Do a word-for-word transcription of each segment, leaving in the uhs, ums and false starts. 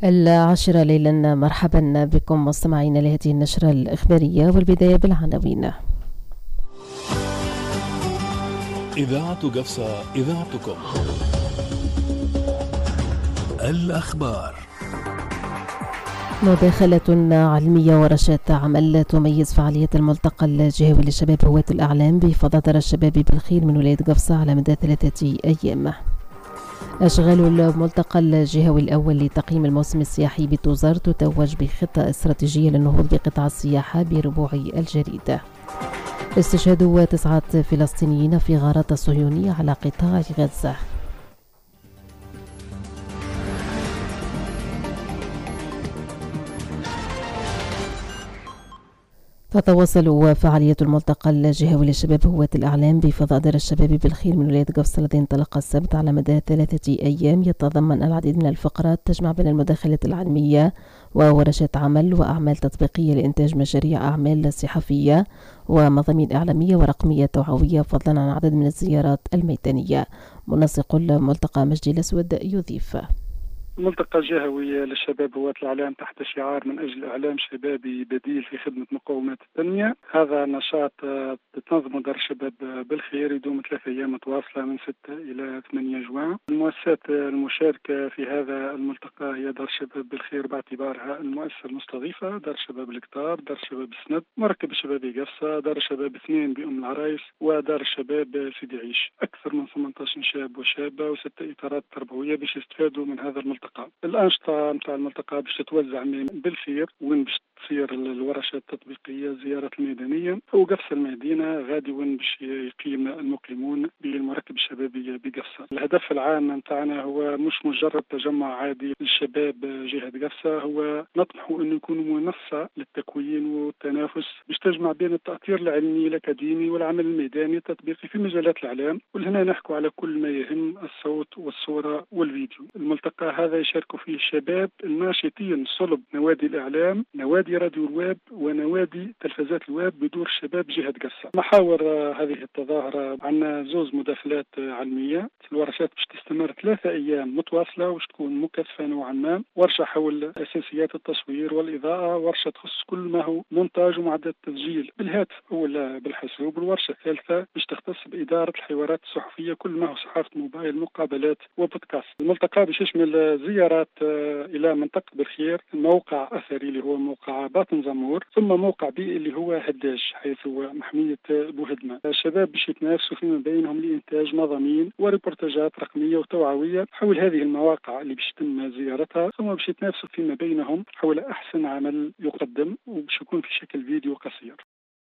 العاشرة ليلا، مرحبا بكم مستمعين لهذه النشرة الإخبارية، والبداية بالعناوين. إذاعة قفصة، إذاعتكم. الأخبار. مداخلة علمية ورشات عمل تميز فعالية الملتقى الجهوي للشباب هواة الأعلام بفضاء دار الشباب بالخير من ولاية قفصة على مدى ثلاثة أيام. أشغال الملتقى الجهوي الأول لتقييم الموسم السياحي بتوزر تتوج بخطة استراتيجية للنهوض بقطاع السياحة بربوع الجريدة. استشهاد تسعة فلسطينيين في غارات الصهيونية على قطاع غزة. تتواصل فعالية الملتقى الجهوي للشباب هواة الأعلام بفضاء دار الشباب بالخير من ولاية قفصة الذي انطلق السبت على مدى ثلاثة أيام، يتضمن العديد من الفقرات تجمع بين المداخلات العلمية وورشات عمل وأعمال تطبيقية لإنتاج مشاريع أعمال صحفية ومضامين إعلامية ورقمية توعوية، فضلا عن عدد من الزيارات الميدانية. منسق الملتقى مجدي الأسود يضيف: ملتقى جهوي للشباب هواة الإعلام تحت شعار من أجل إعلام شبابي بديل في خدمة مقومات التنمية. هذا نشاط تنظمه دار الشباب بالخير، يدوم ثلاثة أيام متواصلة من ستة إلى ثمانية جوان. المؤسسات المشاركة في هذا الملتقى هي دار الشباب بالخير باعتبارها المؤسسة المستضيفة، دار الشباب الكتار، دار الشباب السند، مركب الشبابي قفصة، دار الشباب اثنين بأم العرايس، ودار الشباب سيدي عيش. أكثر من ثمانية عشر شاب وشابة وستة إطارات تربوية باش يستفادوا من هذا الملتقى. الأنشطة متاع الملتقى باش تتوزع من بالخير، وين باش تصير الورشات التطبيقية، الزيارات الميدانية، وقفصة المدينة غادي وين باش يقيم المقيمون بالمركب الشبابي بقفصة. الهدف العام متاعنا هو مش مجرد تجمع عادي للشباب جهة قفصة، هو نطمح انه يكون منصة للتكوين والتنافس باش تجمع بين التأطير العلمي الأكاديمي والعمل الميداني التطبيقي في مجالات الإعلام، ولهنا نحكوا على كل ما يهم الصوت والصورة والفيديو. الملتقى هذا يشاركوا فيه الشباب الناشطين صلب نوادي الإعلام، نوادي راديو الويب، ونوادي تلفزات الويب بدور الشباب جهة قفصة. محاور هذه التظاهرة عندنا زوز مداخلات علمية. الورشات باش تستمر ثلاثة أيام متواصلة وش تكون مكثفة نوعا ما. ورشة حول أساسيات التصوير والإضاءة، ورشة تخص كل ما هو مونتاج ومعدات التسجيل بالهاتف أو بالحاسوب. والورشة الثالثة باش تختص بإدارة الحوارات الصحفية، كل ما هو صحافة موبايل، مقابلات وبودكاست. الملتقى باش يشمل زيارات إلى منطقة بالخير، موقع أثري اللي هو موقع باطن زمور، ثم موقع بيئي اللي هو هداش حيث هو محمية بوهدمة. الشباب باش يتنافسوا فيما بينهم لإنتاج مضامين وريبورتاجات رقمية وتوعوية حول هذه المواقع اللي باش يتم زيارتها، ثم باش يتنافسوا فيما بينهم حول أحسن عمل يقدم، وباش يكون في شكل فيديو قصير.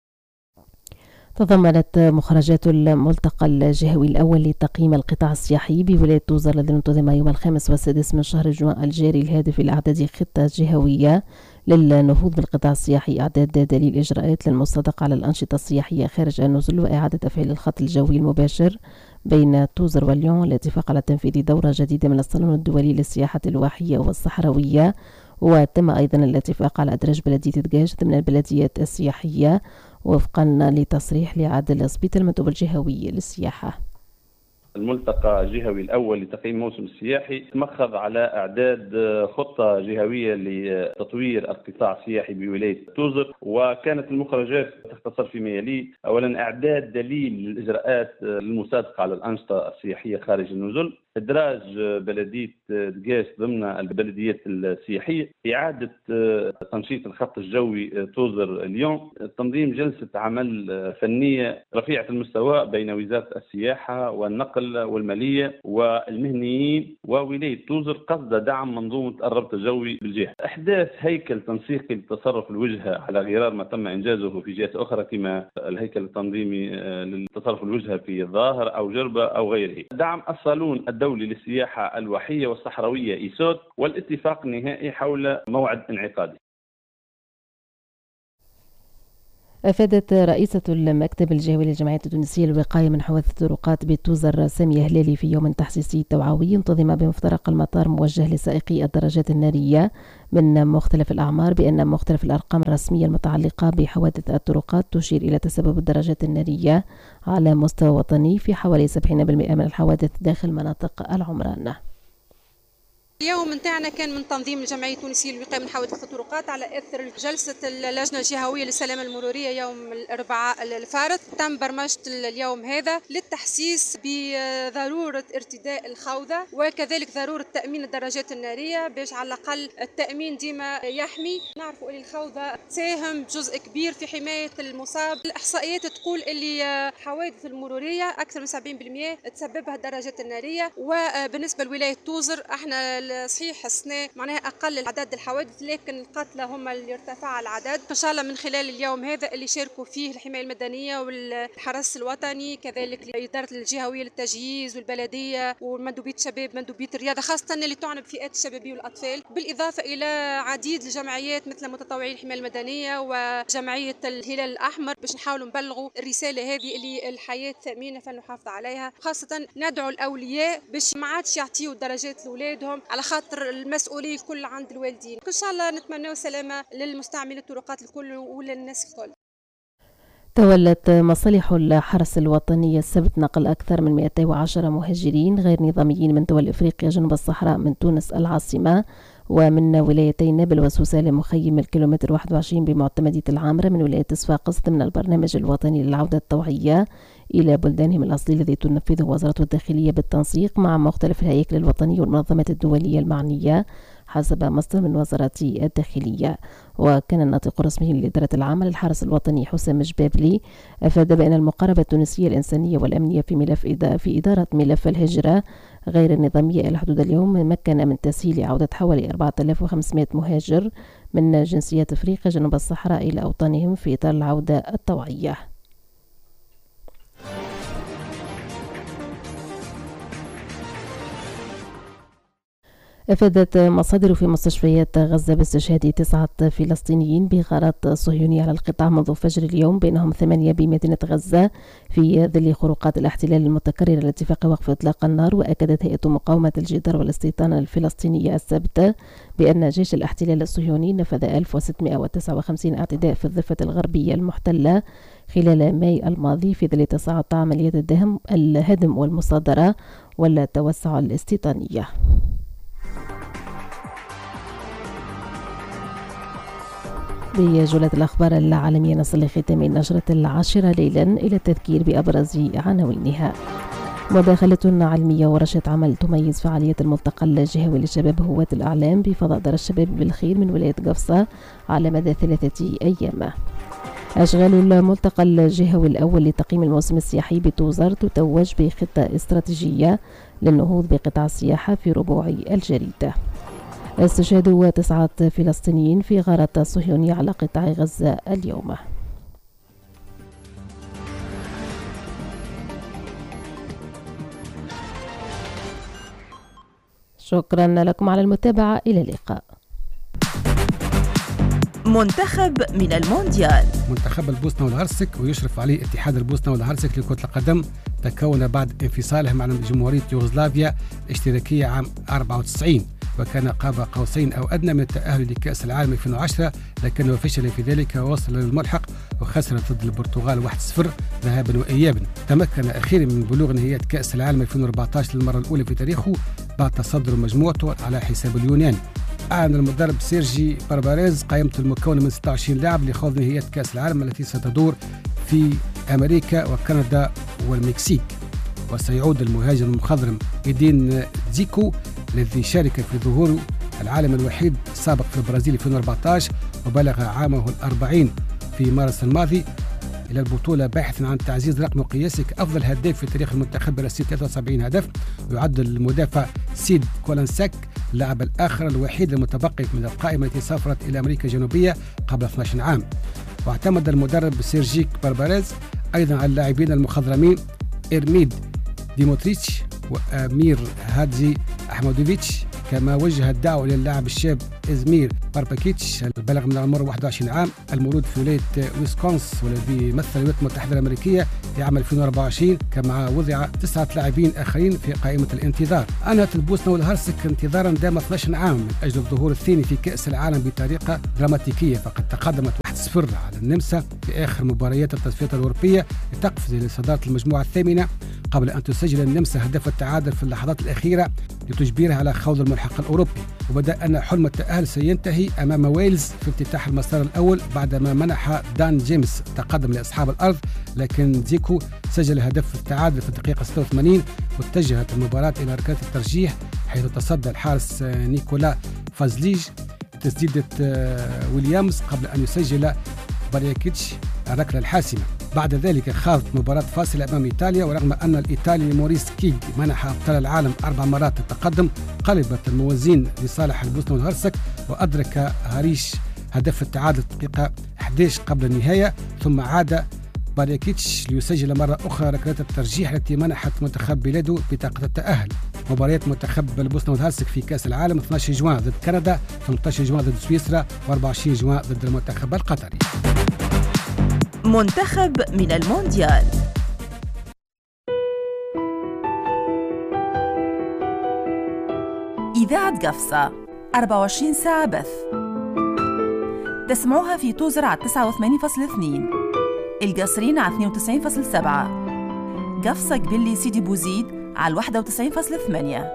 تضمنت مخرجات الملتقى الجهوي الأول لتقييم القطاع السياحي بولاية توزر الذي انتظم يوم الخامس والسادس من شهر جوان الجاري الهادف إلى إعداد خطة جهوية للنهوض بالقطاع السياحي، إعداد دليل إجراءات للمصادقة على الأنشطة السياحية خارج النزل، وإعادة تفعيل الخط الجوي المباشر بين توزر واليون، الاتفاق على تنفيذ دورة جديدة من الصالون الدولي للسياحة الواحية والصحراوية. وتم أيضا الاتفاق على إدراج بلدية دقاش ضمن البلديات السياحية وفقا لتصريح لعادل الأصبيط المندوب الجهوي للسياحة. الملتقى الجهوي الأول لتقييم الموسم السياحي تمخض على إعداد خطة جهوية لتطوير القطاع السياحي بولاية توزر، وكانت المخرجات تختصر فيما يلي: أولا إعداد دليل للإجراءات المصادقة على الأنشطة السياحية خارج النزل، إدراج بلدية دقاش ضمن البلديات السياحية، إعادة تنشيط الخط الجوي توزر اليوم، تنظيم جلسة عمل فنية رفيعة المستوى بين وزارة السياحة والنقل والمالية والمهنيين وولاية توزر قصد دعم منظومة الربط الجوي بالجهة. إحداث هيكل تنسيقي لتصرف الوجهة على غرار ما تم إنجازه في جهات أخرى، كما الهيكل التنظيمي لتصرف الوجهة في الظاهر أو جربة أو غيره. دعم الصالون الدولي للسياحة الواحية والصحراوية إيسود، والاتفاق النهائي حول موعد انعقاده. أفادت رئيسة المكتب الجهوي للجمعية التونسية للوقاية من حوادث الطرقات بتوزر سامية هلالي في يوم تحسيسي توعوي انتظم بمفترق المطار موجه لسائقي الدراجات النارية من مختلف الأعمار بأن مختلف الأرقام الرسمية المتعلقة بحوادث الطرقات تشير إلى تسبب الدراجات النارية على مستوى وطني في حوالي سبعين بالمئة من الحوادث داخل مناطق العمران. اليوم نتاعنا كان من تنظيم الجمعية التونسية للوقاية من حوادث الطرقات على اثر جلسة اللجنة الجهوية للسلامة المرورية يوم الاربعاء الفارط. تم برمجة اليوم هذا للتحسيس بضرورة ارتداء الخوذة وكذلك ضرورة تأمين الدراجات النارية باش على الأقل التأمين ديما يحمي. نعرفوا أن الخوذة تساهم جزء كبير في حماية المصاب. الإحصائيات تقول اللي حوادث المرورية أكثر من سبعين بالمئة تسببها الدراجات النارية. وبالنسبة لولاية توزر احنا صحيح السنة معناها أقل عدد الحوادث لكن القتلى هم اللي ارتفع العدد. إن شاء الله من خلال اليوم هذا اللي شاركوا فيه الحماية المدنية والحرس الوطني كذلك الإدارة الجهوية للتجهيز والبلدية ومندوبية الشباب مندوبية الرياضة خاصة اللي تعنى بفئات الشبابية والأطفال، بالإضافة إلى عديد الجمعيات مثل متطوعين الحماية المدنية وجمعية الهلال الأحمر باش نحاولوا نبلغوا الرسالة هذه اللي الحياة ثمينة فنحافظ عليها. خاصة ندعو الأولياء باش ما عادش يعطيوا الدرجات لأولادهم على خاطر المسؤولية الكل عند الوالدين. إن شاء الله نتمنى سلامة للمستعملين الطرقات الكل وللناس الكل. تولت مصالح الحرس الوطني السبت نقل أكثر من مئتين وعشرة مهاجرين غير نظاميين من دول إفريقيا جنوب الصحراء من تونس العاصمة ومن ولايتين نابل وسوسة مخيم الكيلومتر واحد وعشرين بمعتمدية العامرة من ولاية صفاقس ضمن البرنامج الوطني للعودة الطوعية إلى بلدانهم الأصلي الذي تنفذه وزارة الداخلية بالتنسيق مع مختلف الهياكل الوطنية والمنظمات الدولية المعنية حسب مصدر من وزارة الداخلية. وكان الناطق الرسمي للإدارة العامة للحرس الوطني حسام جبابلي أفاد بأن المقاربة التونسية الإنسانية والأمنية في ملف في إدارة ملف الهجرة غير النظامية إلى حدود اليوم مكن من تسهيل عودة حوالي أربعة آلاف وخمسمئة مهاجر من جنسيات أفريقيا جنوب الصحراء إلى أوطانهم في إطار العودة الطوعية. أفادت مصادر في مستشفيات غزة باستشهاد تسعة فلسطينيين بغارات صهيونية على القطاع منذ فجر اليوم بينهم ثمانية بمدينة غزة في ظل خروقات الاحتلال المتكررة لاتفاق وقف إطلاق النار. وأكدت هيئة مقاومة الجدار والاستيطان الفلسطينية السبت بأن جيش الاحتلال الصهيوني نفذ ألف وستمئة وتسعة وخمسين اعتداء في الضفة الغربية المحتلة خلال ماي الماضي في ظل تصاعد عمليات الدهم الهدم والمصادرة والتوسع الاستيطانية. بجولة الأخبار العالمية نصل لختام النشرة العاشرة ليلا إلى التذكير بأبرز عناوينها. مداخلة علمية ورشة عمل تميز فعالية الملتقى الجهوي للشباب هواة الأعلام بفضاء دار الشباب بالخير من ولاية قفصة على مدى ثلاثة أيام. أشغال الملتقى الجهوي الأول لتقييم الموسم السياحي بتوزر تتوج بخطة استراتيجية للنهوض بقطاع السياحة في ربوع الجريدة. استشهاد تسعة فلسطينيين في غارة صهيونية على قطاع غزة اليوم. شكرا لكم على المتابعة، إلى اللقاء. منتخب من المونديال. منتخب البوسنة والهرسك ويشرف عليه اتحاد البوسنة والهرسك لكرة القدم تكون بعد انفصاله عن جمهورية يوغوسلافيا الاشتراكية عام أربعة وتسعين، وكان قاب قوسين أو أدنى من التأهل لكأس العالم ألفين وعشرة، لكنه فشل في ذلك ووصل للملحق وخسر ضد البرتغال واحد صفر ذهابا وإيابا. تمكن أخيرا من بلوغ نهائيات كأس العالم ألفين وأربعة عشر للمرة الأولى في تاريخه بعد تصدر مجموعته على حساب اليوناني. أعلن المدرب سيرجي بارباريز قائمته المكونة من ستة وعشرين لاعب لخوض نهائيات كأس العالم التي ستدور في أمريكا وكندا والمكسيك. وسيعود المهاجم المخضرم إيدين زيكو الذي شارك في ظهور العالم الوحيد السابق في البرازيل ألفين وأربعة عشر وبلغ عامه الأربعين في مارس الماضي إلى البطولة باحثا عن تعزيز رقم قياسي كأفضل هداف في تاريخ المنتخب برصيد ثلاثة وسبعين هدف. يعد المدافع سيد كولانساك اللاعب الآخر الوحيد المتبقي من القائمة التي سافرت إلى أمريكا الجنوبية قبل اثني عشر عام. واعتمد المدرب سيرجي بارباريز أيضا على اللاعبين المخضرمين إرميد ديموتريتش وأمير هادزي أحمدوفيتش، كما وجه الدعوة للاعب الشاب إزمير بارباكيتش البالغ من العمر واحد وعشرين عام المولود في ولاية ويسكونس والذي مثل الولايات المتحدة الأمريكية في عام ألفين وأربعة وعشرين، كما وضع تسعة لاعبين آخرين في قائمة الانتظار. أنهت البوسنة والهرسك انتظارا دام اثني عشر عام من أجل الظهور الثاني في كأس العالم بطريقة دراماتيكية، فقد تقدمت واحد صفر على النمسا في آخر مباريات التصفيات الأوروبية لتقفز لصدارة المجموعة الثامنة قبل أن تسجل النمسا هدف التعادل في اللحظات الأخيرة لتجبيرها على خوض الملحق الأوروبي. وبدأ أن حلم التأهل سينتهي أمام ويلز في افتتاح المسار الأول بعدما منح دان جيمس تقدم لأصحاب الأرض، لكن زيكو سجل هدف التعادل في الدقيقة ستة وثمانين واتجهت المباراة إلى ركلات الترجيح، حيث تصدى الحارس نيكولا فازليج تسديدة ويليامز قبل أن يسجل باريكيتش الركلة الحاسمة. بعد ذلك خاضت مباراة فاصلة أمام إيطاليا، ورغم أن الإيطالي موريس كيغ منح أبطال العالم أربع مرات التقدم، قلبت الموازين لصالح البوسنة والهرسك، وأدرك هاريش هدف التعادل في الدقيقة أحد عشر قبل النهاية، ثم عاد باريكيتش ليسجل مرة أخرى ركلات الترجيح التي منحت منتخب بلاده بطاقة التأهل. مباريات منتخب البوسنة والهرسك في كأس العالم اثني عشر جوان ضد كندا، ثمانية عشر جوان ضد سويسرا، وأربعة وعشرين جوان ضد المنتخب القطري. منتخب من المونديال. إذاعة قفصة أربعة وعشرين ساعة بث، تسمعوها في توزر على تسعة وثمانين فاصلة اثنين، القصرين على اثنين وتسعين فاصلة سبعة، قفصة قبلي سيدي بوزيد على واحد وتسعين فاصلة ثمانية.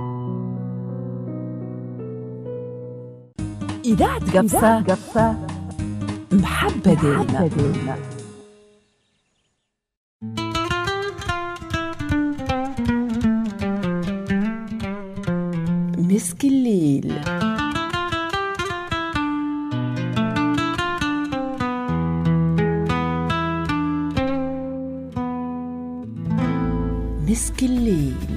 إذاعة قفصة قفصة محبة دينا. مسك الليل. مسك الليل.